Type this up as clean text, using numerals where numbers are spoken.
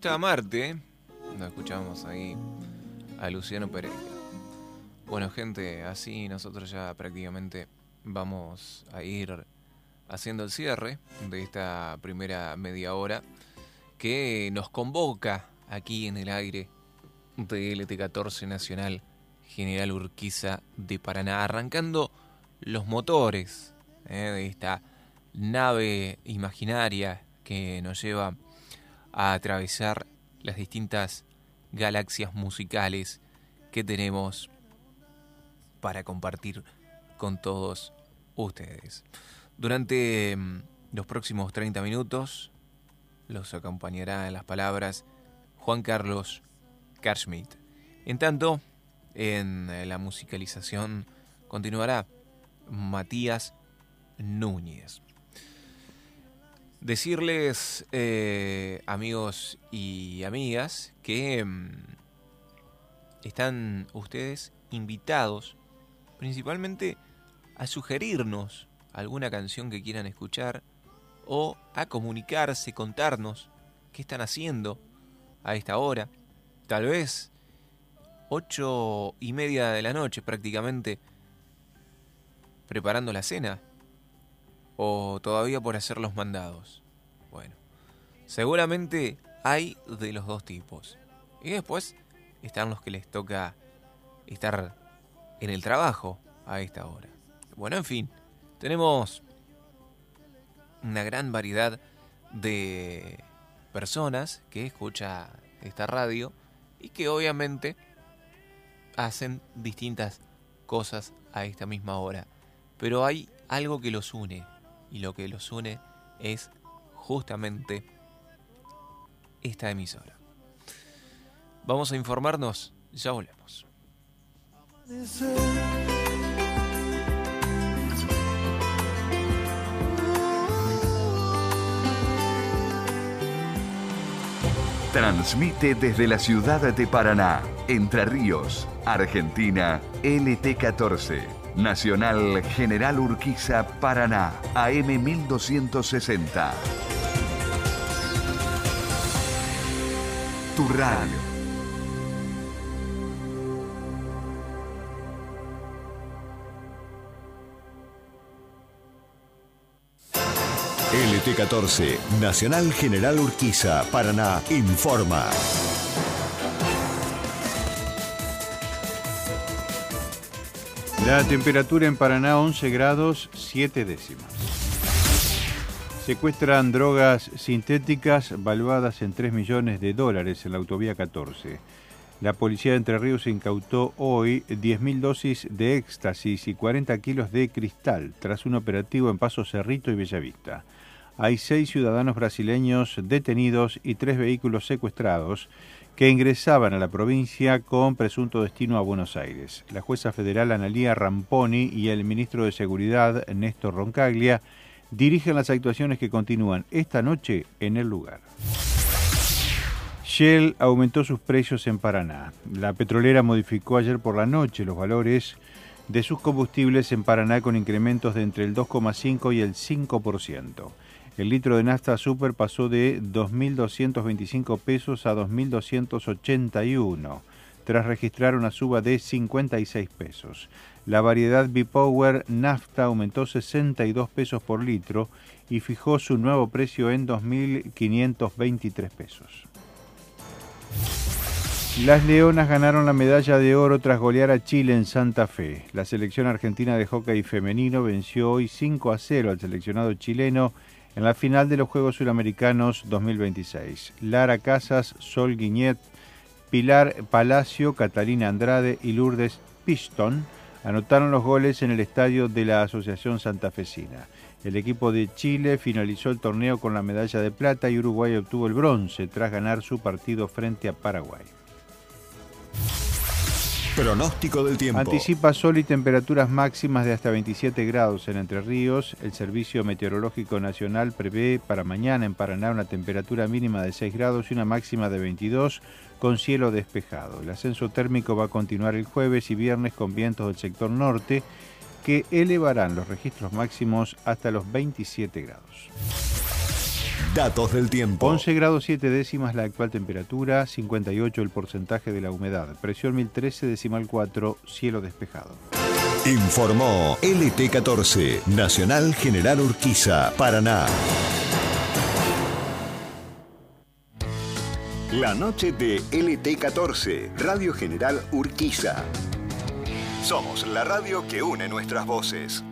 gusta amarte. Lo escuchamos ahí a Luciano Pereira. Bueno, gente, así nosotros ya prácticamente vamos a ir haciendo el cierre de esta primera media hora que nos convoca aquí en el aire de LT14 Nacional General Urquiza de Paraná, arrancando los motores de esta nave imaginaria que nos lleva a atravesar las distintas galaxias musicales que tenemos para compartir con todos ustedes. Durante los próximos 30 minutos los acompañará en las palabras Juan Carlos Karschmidt. En tanto, en la musicalización continuará Matías Núñez. Decirles, amigos y amigas, que están ustedes invitados principalmente a sugerirnos alguna canción que quieran escuchar o a comunicarse, contarnos qué están haciendo a esta hora. Tal vez 8:30 de la noche prácticamente preparando la cena o todavía por hacer los mandados. Bueno, seguramente hay de los dos tipos. Y después están los que les toca estar en el trabajo a esta hora. Bueno, en fin, tenemos una gran variedad de personas que escuchan esta radio y que obviamente hacen distintas cosas a esta misma hora. Pero hay algo que los une, y lo que los une es justamente esta emisora. Vamos a informarnos, ya volvemos. Transmite desde la ciudad de Paraná, Entre Ríos, Argentina, LT14, Nacional General Urquiza, Paraná, AM 1260. Tu radio. LT14, Nacional General Urquiza, Paraná, informa. La temperatura en Paraná 11 grados 7 décimas. Secuestran drogas sintéticas valuadas en $3 millones en la autovía 14. La policía de Entre Ríos incautó hoy 10.000 dosis de éxtasis y 40 kilos de cristal tras un operativo en Paso Cerrito y Bellavista. Hay 6 ciudadanos brasileños detenidos y 3 vehículos secuestrados que ingresaban a la provincia con presunto destino a Buenos Aires. La jueza federal Analía Ramponi y el ministro de Seguridad Néstor Roncaglia dirigen las actuaciones que continúan esta noche en el lugar. Shell aumentó sus precios en Paraná. La petrolera modificó ayer por la noche los valores de sus combustibles en Paraná con incrementos de entre el 2,5 y el 5%. El litro de nafta super pasó de 2.225 pesos a 2.281, tras registrar una suba de 56 pesos. La variedad B-Power nafta aumentó 62 pesos por litro y fijó su nuevo precio en 2.523 pesos. Las Leonas ganaron la medalla de oro tras golear a Chile en Santa Fe. La selección argentina de hockey femenino venció hoy 5-0 al seleccionado chileno en la final de los Juegos Suramericanos 2026. Lara Casas, Sol Guiñet, Pilar Palacio, Catalina Andrade y Lourdes Piston anotaron los goles en el estadio de la Asociación Santafesina. El equipo de Chile finalizó el torneo con la medalla de plata y Uruguay obtuvo el bronce tras ganar su partido frente a Paraguay. Pronóstico del tiempo. Anticipa sol y temperaturas máximas de hasta 27 grados en Entre Ríos. El Servicio Meteorológico Nacional prevé para mañana en Paraná una temperatura mínima de 6 grados y una máxima de 22 con cielo despejado. El ascenso térmico va a continuar el jueves y viernes con vientos del sector norte que elevarán los registros máximos hasta los 27 grados. Datos del tiempo. 11 grados 7 décimas la actual temperatura, 58 el porcentaje de la humedad. Presión 1013,4, cielo despejado. Informó LT14, Nacional General Urquiza, Paraná. La noche de LT14, Radio General Urquiza. Somos la radio que une nuestras voces.